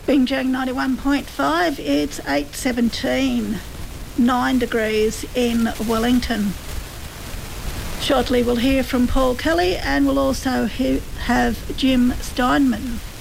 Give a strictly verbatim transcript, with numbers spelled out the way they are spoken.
Binjang ninety-one point five, it's eight seventeen, nine degrees in Wellington. Shortly we'll hear from Paul Kelly, and we'll also he- have Jim Steinman.